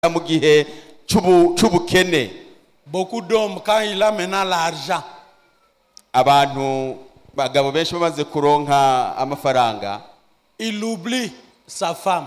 mu gihe c'ubukene. Beaucoup d'hommes, quand il a maintenant l'argent, Abantu bagabo benshi bamaze kuronka amafaranga, il oublie sa femme.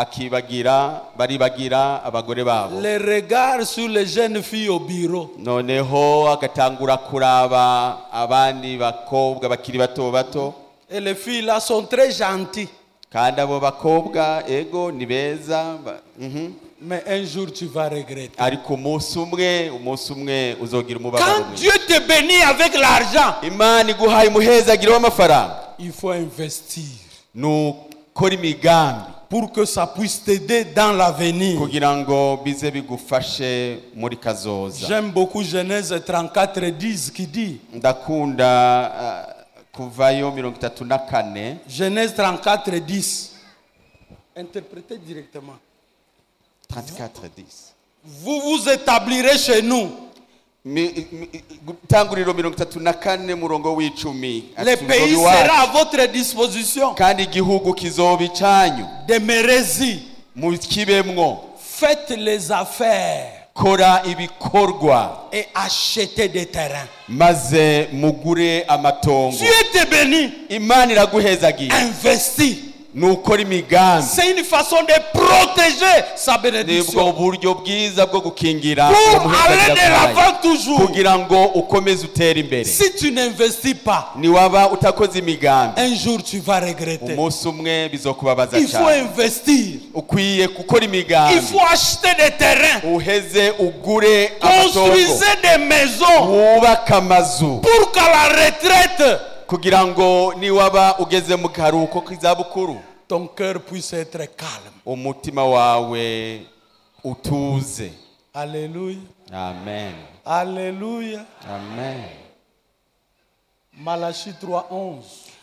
baribagira abagore babo. Les regards sur les jeunes filles au bureau. Noneho agatangura kuraba abandi bakobwa bakiri bato. Et les filles là sont très gentilles. Kandi abo bakobwa ego ni beza. Mais un jour tu vas regretter. Ariko umunsi umwe uzogira umubabaro. Quand Dieu te bénit avec l'argent, Imana iguhaye umuhezagiro w'amafaranga, il faut investir nukora imigambi pour que ça puisse t'aider dans l'avenir. kugira ngo bize bigufashe muri kazoza. J'aime beaucoup Genèse 34:10 qui dit, Ndakunda kuvayo 34. Genèse 34:10, interprétez directement. 34:10. Vous vous établirez chez nous. Tanguriro 34 murongo w'icumi. Le pays sera à votre disposition. Kandi igihugu kizoba icanyu. Demeurez-y. Mukibemwo. Faites les affaires. Kora ibikorwa. Et achetez des terrains. Maze mugure amatongo. Dieu te bénit. Imana iraguhezagira. Investis. Nukora imigambi. C'est une façon de protéger sa bénédiction. Nibwo buryo bwiza bwo gukingira pour aller de l'avant toujours. Kugira ngo ukomeze utera imbere. Si tu n'investis pas, ni waba utakoze imigambi, un jour tu vas regretter. Umunsi umwe bizokubabaza cyane. Il faut investir. Ukwiye gukora imigambi. Il faut acheter des terrains. Uheze ugure amatongo. Construisez des maisons. Wubaka amazu. Pour qu'à la retraite, kugira ngo ni waba ugeze mu karuhuko k'izabukuru, ton cœur puisse être calme. Umutima wawe utuze. Alléluia. Amen. Alléluia. Amen. Malachie 3:11.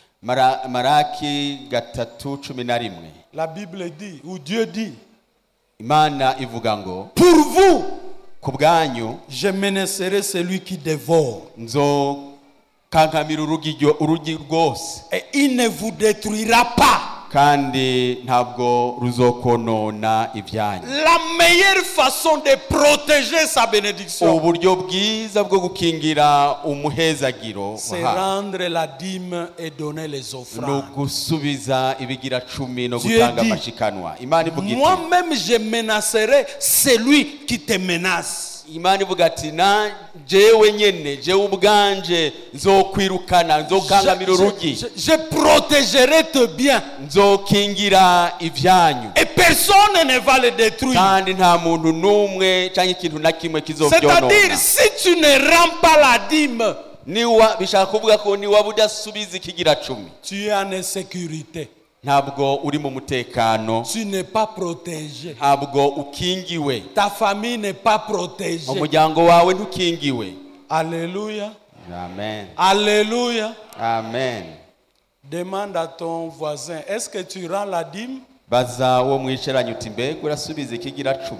Maraki 3:11. La Bible dit, ou Dieu dit, Imana ivuga ngo, pour vous, kubwanyu, je menacerai celui qui dévore. Nzo kankamira urugi rwose. Et il ne vous détruira pas. Kandi ntabwo ruzokonona ibyanyu. La meilleure façon de protéger sa bénédiction, uburyo bwiza bwo gukingira umuhezagiro, c'est rendre la dîme et donner les offrandes. no gusubiza ibigira 10 no gutanga amashikanwa. Imana ivuga iti, moi-même je menacerai celui qui te menace. Imana ivuga ati, na jewe nyene jewe ubwanje nzokwirukana, nzokangamira urugi. Je protégerai tes biens. Nzokingira ibyanyu. Et personne ne va le détruire. Kandi nta muntu numwe cyangwa ikintu na kimwe kizobyonona. C'est-à-dire, si tu ne rends pas la dîme, niwa bishaka kuvuga ko niwa budasubiza ikigira 10, tu es en insécurité. ntabwo uri mu mutekano. Tu n'es pas protégé. Ntabwo ukingiwe. Ta famille n'est pas protégée. Umuryango wawe ntukingiwe. Alléluia. Amen. Alléluia. Amen. Demande à ton voisin, est-ce que tu rends la dîme? Baza uwo mwicaranye uti, mbega urasubiza ikigira 10?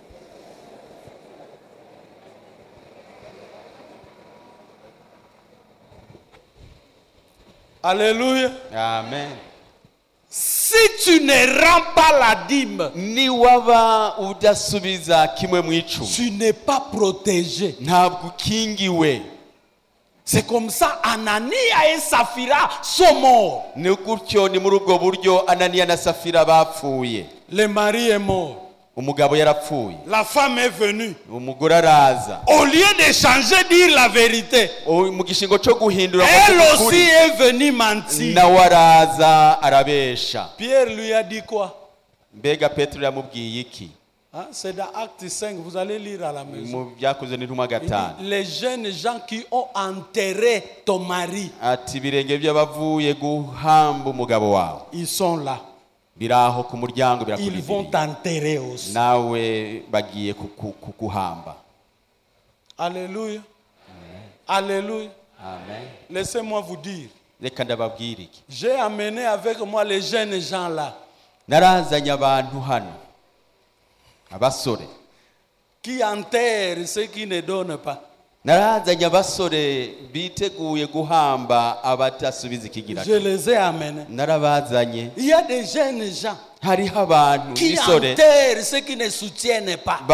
Alléluia. Amen. Si tu ne rends pas la dîme, ni waba udasubiza kimwe mu 10, tu n'es pas protégé. ntabwo ukingiwe. C'est comme ça, Anania et Saphira sont morts. Ni gutyo, ni muri ubwo buryo Ananiya na Safira bapfuye. Le mari est mort. Umugabo yarapfuye. La femme est venue. Umugore araza. Au lieu de changer, dire la vérité, Mu gishingo cyo guhindura elle aussi est venue mentir. nawe araza arabesha. Pierre lui a dit quoi? Mbega Petero yamubwiye iki? C'est dans Acte 5, vous allez lire à la maison. Mu byakozwe n'intumwa 5. Les jeunes gens qui ont enterré ton mari, Ati birenge by'abavuye guhamba umugabo wawe ils sont là. biraho ku muryango Ils vont birakurindiriye. t'enterrer aussi. Nawe bagiye kukuhamba. Alléluia. Alléluia. Amen. Laissez-moi vous dire, Reka ndababwire iki. j'ai amené avec moi les jeunes gens là Narazanye abantu hano, abasore qui enterrent ceux qui ne donnent pas. narazanye abasore biteguye guhamba abatasubiza ikigira. Je les ai amenés. Narabazanye. Il y a des jeunes gens Hariho abantu qui bisore enterrent ceux qui ne soutiennent pas.